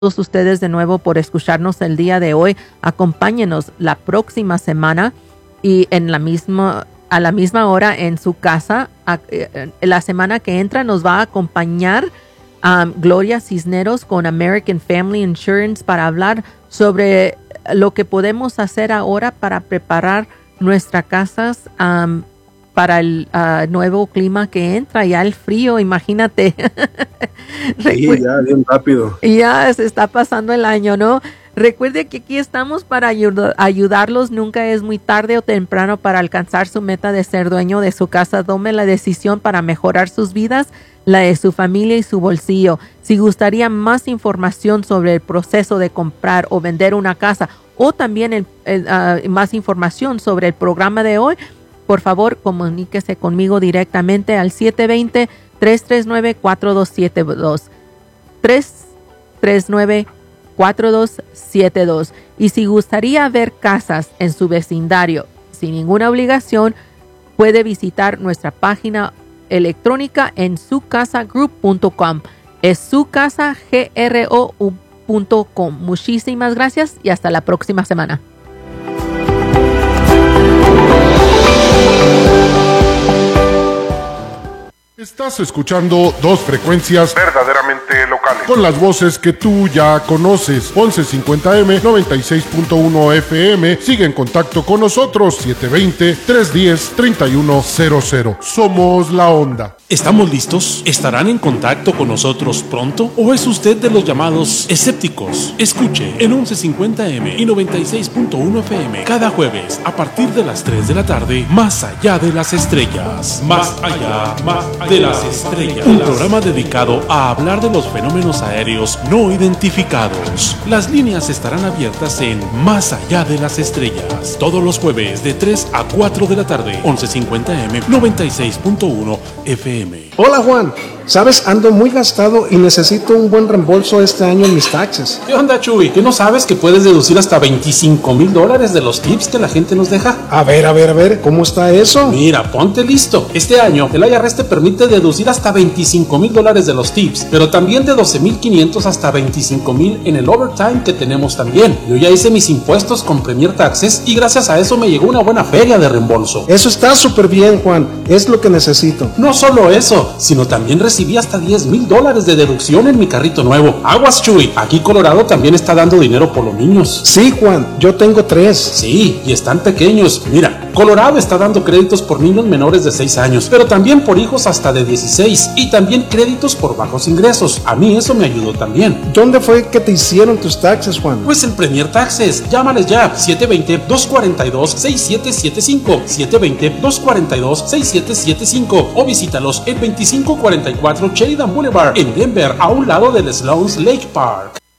todos ustedes de nuevo por escucharnos el día de hoy. Acompáñenos la próxima semana y a la misma hora en su casa. La semana que entra nos va a acompañar Gloria Cisneros con American Family Insurance para hablar sobre lo que podemos hacer ahora para preparar nuestras casas para el nuevo clima que entra, ya el frío, imagínate. Sí, ya bien rápido. Ya se está pasando el año, ¿no? Recuerde que aquí estamos para ayudarlos. Nunca es muy tarde o temprano para alcanzar su meta de ser dueño de su casa. Tome la decisión para mejorar sus vidas, la de su familia y su bolsillo. Si gustaría más información sobre el proceso de comprar o vender una casa, o también más información sobre el programa de hoy, por favor, comuníquese conmigo directamente al 720-339-4272. 339-4272. Y si gustaría ver casas en su vecindario sin ninguna obligación, puede visitar nuestra página electrónica en sucasagroup.com. Es sucasagroup.com. Muchísimas gracias y hasta la próxima semana. Estás escuchando dos frecuencias verdaderamente locales, con las voces que tú ya conoces. 1150M, 96.1 FM. Sigue en contacto con nosotros. 720-310-3100. Somos La Onda. ¿Estamos listos? ¿Estarán en contacto con nosotros pronto? ¿O es usted de los llamados escépticos? Escuche en 1150M y 96.1 FM cada jueves a partir de las 3 de la tarde, Más Allá de las Estrellas. Más allá de las estrellas. Un programa dedicado a hablar de los fenómenos aéreos no identificados. Las líneas estarán abiertas en Más Allá de las Estrellas. Todos los jueves de 3 a 4 de la tarde, 1150M, 96.1 FM. Hola Juan, sabes, ando muy gastado y necesito un buen reembolso este año en mis taxes. ¿Qué onda, Chuy? ¿Qué no sabes que puedes deducir hasta $25,000 de los tips que la gente nos deja? A ver, ¿cómo está eso? Mira, ponte listo. Este año el IRS te permite deducir hasta $25,000 de los tips, pero también de $12,500 hasta $25,000 en el overtime que tenemos también. Yo ya hice mis impuestos con Premier Taxes y gracias a eso me llegó una buena feria de reembolso. Eso está súper bien, Juan. Es lo que necesito. No solo eso, sino también recibí hasta $10,000 de deducción en mi carrito nuevo. Aguas, Chuy. Aquí Colorado también está dando dinero por los niños. Sí, Juan, yo tengo 3. Sí, y están pequeños. Mira, Colorado está dando créditos por niños menores de 6 años, pero también por hijos hasta de 16 y también créditos por bajos ingresos. A mí eso me ayudó también. ¿Dónde fue que te hicieron tus taxes, Juan? Pues en Premier Taxes. Llámales ya. 720-242-6775. 720-242-6775 o visítalos en 2544 Sheridan Boulevard en Denver, a un lado del Sloan's Lake Park.